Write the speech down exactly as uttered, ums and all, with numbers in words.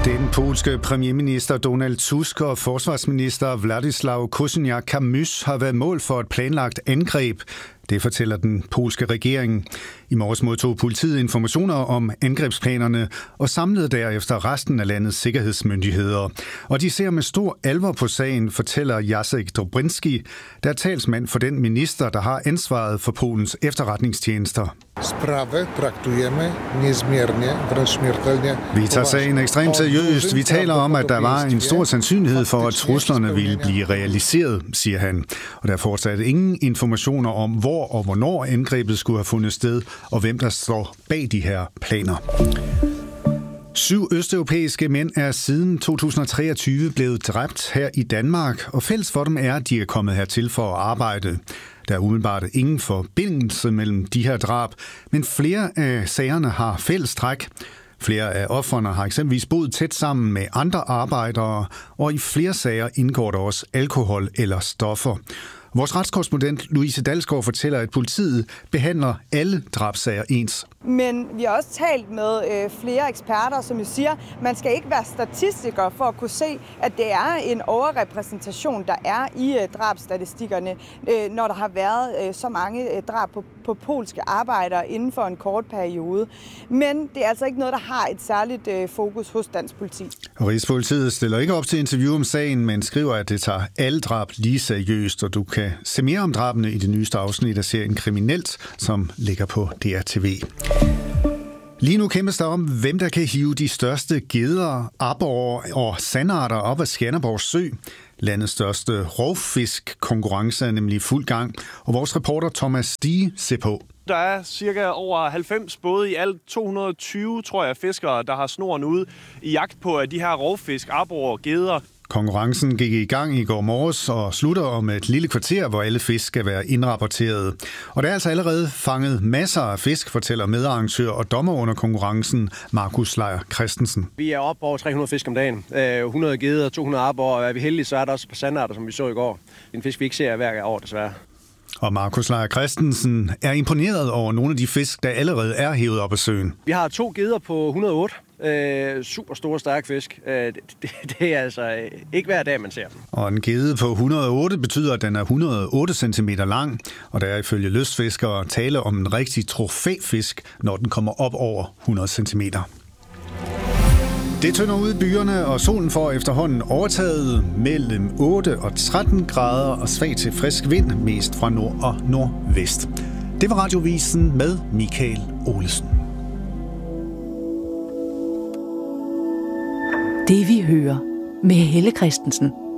Den polske premierminister Donald Tusk og forsvarsminister Władysław Kosiniak-Kamysz har været mål for et planlagt angreb. Det fortæller den polske regering. I morges modtog politiet informationer om angrebsplanerne og samlede derefter resten af landets sikkerhedsmyndigheder. Og de ser med stor alvor på sagen, fortæller Jacek Dobrynski, der er talsmand for den minister, der har ansvaret for Polens efterretningstjenester. Vi tager sagen ekstremt seriøst. Vi taler om, at der var en stor sandsynlighed for, at truslerne ville blive realiseret, siger han. Og der er fortsat ingen informationer om, hvor og hvornår angrebet skulle have fundet sted, og hvem der står bag de her planer. Syv østeuropæiske mænd er siden to tusind og treogtyve blevet dræbt her i Danmark, og fælles for dem er, at de er kommet hertil for at arbejde. Der er umiddelbart ingen forbindelse mellem de her drab, men flere af sagerne har fælles træk. Flere af ofrene har eksempelvis boet tæt sammen med andre arbejdere, og i flere sager indgår der også alkohol eller stoffer. Vores retskorrespondent Louise Dalsgaard fortæller, at politiet behandler alle drabssager ens. Men vi har også talt med øh, flere eksperter, som jo siger, at man skal ikke være statistiker for at kunne se, at det er en overrepræsentation, der er i øh, drabsstatistikkerne, øh, når der har været øh, så mange øh, drab på, på polske arbejdere inden for en kort periode. Men det er altså ikke noget, der har et særligt øh, fokus hos dansk politi. Rigspolitiet stiller ikke op til interview om sagen, men skriver, at det tager alle drab lige seriøst, og du kan se mere om drabene i det nyeste afsnit af serien Kriminelt, som ligger på D R T V. Lige nu kæmpes der om, hvem der kan hive de største gedder, aborrer og sandarter op af Skanderborg Sø. Landets største rovfisk-konkurrence er nemlig i fuld gang, og vores reporter Thomas Stige ser på. Der er cirka over halvfems både i alt to hundrede og tyve, tror jeg, fiskere, der har snoren ude i jagt på de her rovfisk, aborrer og gedder. Konkurrencen gik i gang i går morges og slutter om et lille kvarter, hvor alle fisk skal være indrapporteret. Og der er altså allerede fanget masser af fisk, fortæller medarrangør og dommer under konkurrencen, Markus Lejer Christensen. Vi er oppe over tre hundrede fisk om dagen. hundrede gedder, to hundrede aborrer, og er vi heldige, så er der også et par sandarter, som vi så i går. En fisk, vi ikke ser hver år, desværre. Og Markus Lejer Christensen er imponeret over nogle af de fisk, der allerede er hævet op af søen. Vi har to gedder på et hundrede og otte. Øh, super store, stærke fisk. Øh, det, det, det er altså ikke hver dag, man ser dem. Og en gedde på et hundrede og otte betyder, at den er et hundrede og otte centimeter lang, og der er ifølge lystfiskere tale om en rigtig trofæfisk, når den kommer op over hundrede centimeter. Det tynder ud i byerne, og solen får efterhånden overtaget mellem otte og tretten grader og svag til frisk vind, mest fra nord og nordvest. Det var Radiovisen med Michael Olesen. Det vi hører med Helle Christensen.